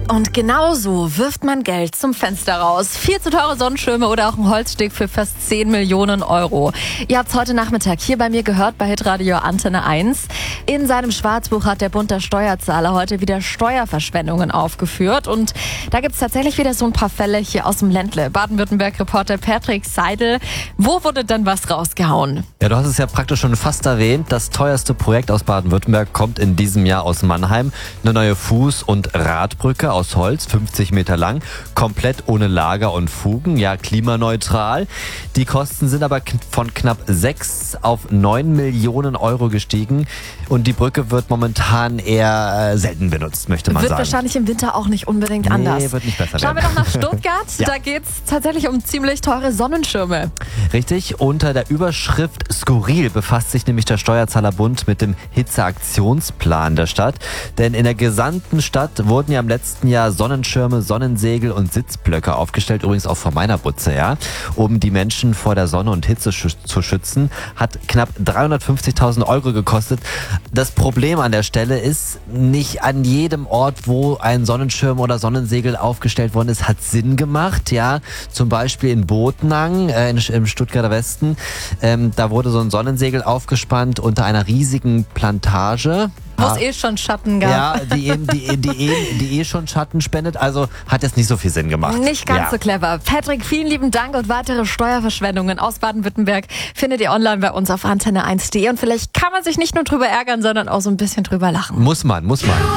Und genauso wirft man Geld zum Fenster raus. Viel zu teure Sonnenschirme oder auch ein Holzsteg für fast 10 Millionen Euro. Ihr habt es heute Nachmittag hier bei mir gehört, bei Hitradio Antenne 1. In seinem Schwarzbuch hat der Bund der Steuerzahler heute wieder Steuerverschwendungen aufgeführt. Und da gibt es tatsächlich wieder so ein paar Fälle hier aus dem Ländle. Baden-Württemberg-Reporter Patrick Seidel. Wo wurde denn was rausgehauen? Ja, du hast es ja praktisch schon fast erwähnt. Das teuerste Projekt aus Baden-Württemberg kommt in diesem Jahr aus Mannheim. Eine neue Fuß- und Radbrücke aus Holz, 50 Meter lang, komplett ohne Lager und Fugen, ja klimaneutral. Die Kosten sind aber von knapp 6 auf 9 Millionen Euro gestiegen und die Brücke wird momentan eher selten benutzt, möchte man sagen. Wird wahrscheinlich im Winter auch nicht unbedingt anders. Nee, wird nicht besser Schauen wir werden. doch nach Stuttgart. Ja. Da geht es tatsächlich um ziemlich teure Sonnenschirme. Richtig, unter der Überschrift Skurril befasst sich nämlich der Steuerzahlerbund mit dem Hitzeaktionsplan der Stadt. Denn in der gesamten Stadt wurden ja im letzten Jahr Sonnenschirme, Sonnensegel und Sitzblöcke aufgestellt, übrigens auch vor meiner Butze, ja, um die Menschen vor der Sonne und Hitze zu schützen. Hat knapp 350.000 Euro gekostet. Das Problem an der Stelle ist, nicht an jedem Ort, wo ein Sonnenschirm oder Sonnensegel aufgestellt worden ist, hat Sinn gemacht, ja. Zum Beispiel in Botnang, im Stuttgarter Westen, da wurde so ein Sonnensegel aufgespannt unter einer riesigen Plantage. Wo es eh schon Schatten gab. Ja, die schon Schatten spendet, also hat jetzt nicht so viel Sinn gemacht. Nicht ganz so clever. Patrick, vielen lieben Dank und weitere Steuerverschwendungen aus Baden-Württemberg findet ihr online bei uns auf antenne1.de und vielleicht kann man sich nicht nur drüber ärgern, sondern auch so ein bisschen drüber lachen. Muss man.